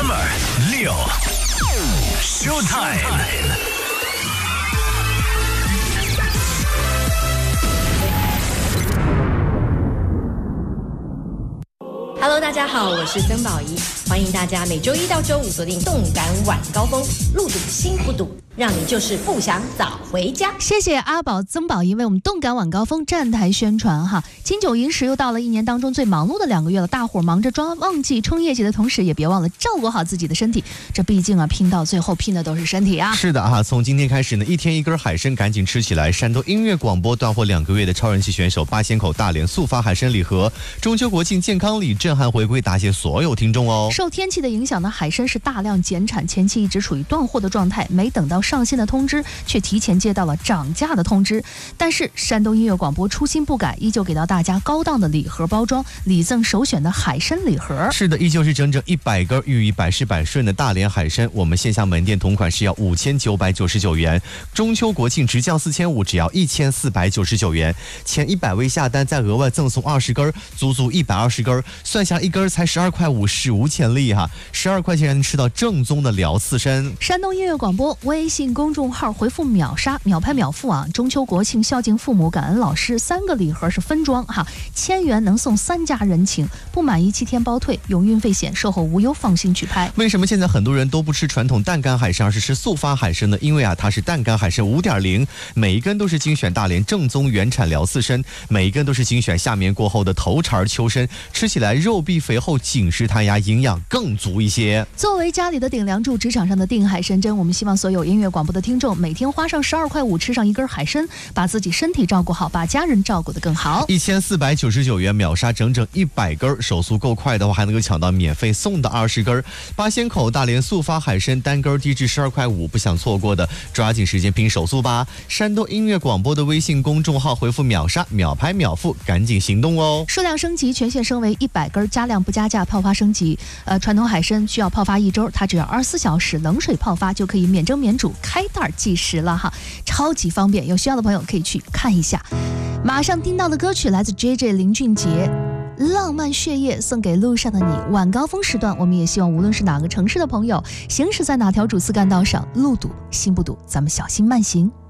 Summer 6 Showtime。 Hello， 大家好，我是曾宝仪，欢迎大家每周一到周五锁定动感晚高峰，路堵心不堵，让你就是不想早回家。 谢谢阿宝曾宝仪为我们动感晚高峰站台宣传哈。金九银十又到了一年当中最忙碌的2个月了，大伙忙着旺季冲业绩的同时，也别忘了照顾好自己的身体。这毕竟啊，拼到最后拼的都是身体啊。 是的啊，从今天开始呢，一天一根海参，赶紧吃起来。山东音乐广播断货2个月的超人气选手八仙口大连速发海参礼盒，中秋国庆健康礼震撼回归，答谢所有听众哦。 受天气的影响呢，海参是大量减产，前期一直处于断货的状态，没等到上线的通知，却提前接到了涨价的通知。但是山东音乐广播初心不改，依旧给到大家高档的礼盒包装，礼赠首选的海参礼盒。 是的，依旧是整整100根，寓意百试百顺的大连海参。我们线下门店同款是要5999元，中秋国庆直降4500，只要1499元。前100位下单再额外赠送20根，足足120根，算下一根才12块5，史无前例哈！12块钱能吃到正宗的辽刺参。 山东音乐广播微信公众号回复秒杀，秒拍秒付啊！中秋国庆孝敬父母，感恩老师，3个礼盒是分装哈，1000元能送3家人情，不满意7天包退，有运费险，售后无忧，放心取拍。 为什么现在很多人都不吃传统淡干海参，而是吃速发海参呢？因为啊，它是淡干海参5.0，每一根都是精选大连正宗原产辽刺参，每一根都是精选夏眠过后的头茬秋参，吃起来肉壁肥厚，紧实弹牙，营养更足一些。 作为家里的顶梁柱，职场上的定海神针，我们希望所有音乐广播的听众每天花上12块5吃上一根海参，把自己身体照顾好，把家人照顾得更好。 1499元秒杀整整100根，手速够快的话还能够抢到免费送的20根。八仙口大连速发海参单根低至12块5，不想错过的抓紧时间拼手速吧！山东音乐广播的微信公众号回复秒杀，秒拍秒付，赶紧行动哦！ 数量升级，全线升为100根，加量不加价，泡发升级。传统海参需要泡发1周，它只要24小时冷水泡发就可以免蒸免煮，开袋计时了哈，超级方便。有需要的朋友可以去看一下。马上听到的歌曲来自 JJ 林俊杰，浪漫血液送给路上的你。晚高峰时段，我们也希望无论是哪个城市的朋友，行驶在哪条主次干道上，路堵心不堵，咱们小心慢行。